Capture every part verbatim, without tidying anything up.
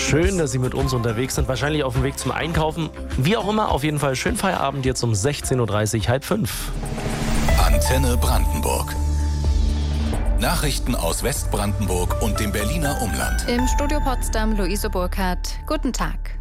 Schön, dass Sie mit uns unterwegs sind. Wahrscheinlich auf dem Weg zum Einkaufen. Wie auch immer, auf jeden Fall schönen Feierabend jetzt um sechzehn Uhr dreißig, halb fünf. Antenne Brandenburg. Nachrichten aus Westbrandenburg und dem Berliner Umland. Im Studio Potsdam Luise Burkhardt. Guten Tag.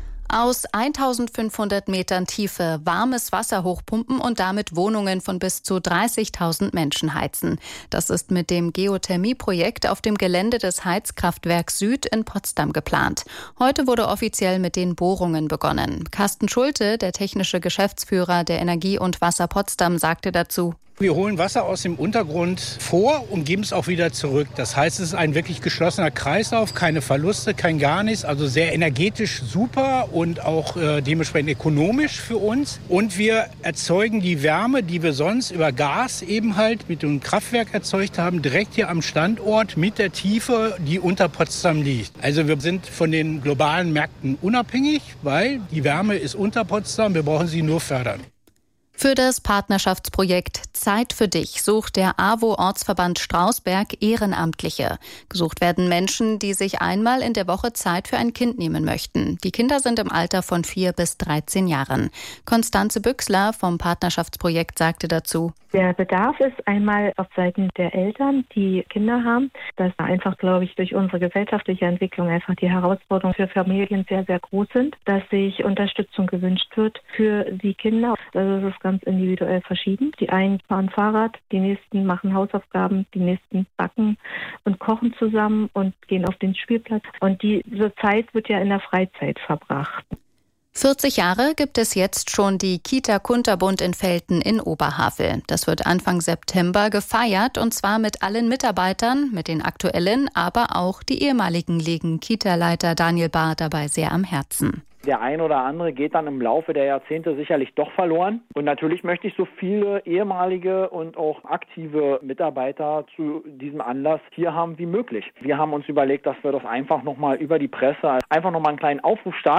Aus eintausendfünfhundert Metern Tiefe warmes Wasser hochpumpen und damit Wohnungen von bis zu dreißigtausend Menschen heizen. Das ist mit dem Geothermie-Projekt auf dem Gelände des Heizkraftwerks Süd in Potsdam geplant. Heute wurde offiziell mit den Bohrungen begonnen. Carsten Schulte, der technische Geschäftsführer der Energie und Wasser Potsdam, sagte dazu: Wir holen Wasser aus dem Untergrund vor und geben es auch wieder zurück. Das heißt, es ist ein wirklich geschlossener Kreislauf, keine Verluste, kein gar nichts. Also sehr energetisch super und auch äh, dementsprechend ökonomisch für uns. Und wir erzeugen die Wärme, die wir sonst über Gas eben halt mit dem Kraftwerk erzeugt haben, direkt hier am Standort mit der Tiefe, die unter Potsdam liegt. Also wir sind von den globalen Märkten unabhängig, weil die Wärme ist unter Potsdam, wir brauchen sie nur fördern. Für das Partnerschaftsprojekt Zeit für dich sucht der A W O-Ortsverband Strausberg Ehrenamtliche. Gesucht werden Menschen, die sich einmal in der Woche Zeit für ein Kind nehmen möchten. Die Kinder sind im Alter von vier bis dreizehn Jahren. Konstanze Büchsler vom Partnerschaftsprojekt sagte dazu: Der Bedarf ist einmal auf Seiten der Eltern, die Kinder haben. Das einfach, glaube ich, durch unsere gesellschaftliche Entwicklung einfach die Herausforderungen für Familien sehr, sehr groß sind, dass sich Unterstützung gewünscht wird für die Kinder. Also das ist ganz individuell verschieden. Die einen fahren Fahrrad, die nächsten machen Hausaufgaben, die nächsten backen und kochen zusammen und gehen auf den Spielplatz. Und diese Zeit wird ja in der Freizeit verbracht. vierzig Jahre gibt es jetzt schon die Kita Kunterbund in Velten in Oberhavel. Das wird Anfang September gefeiert, und zwar mit allen Mitarbeitern, mit den aktuellen, aber auch die ehemaligen, liegen Kita-Leiter Daniel Bahr dabei sehr am Herzen. Der ein oder andere geht dann im Laufe der Jahrzehnte sicherlich doch verloren. Und natürlich möchte ich so viele ehemalige und auch aktive Mitarbeiter zu diesem Anlass hier haben wie möglich. Wir haben uns überlegt, dass wir das einfach nochmal über die Presse, einfach nochmal einen kleinen Aufruf starten.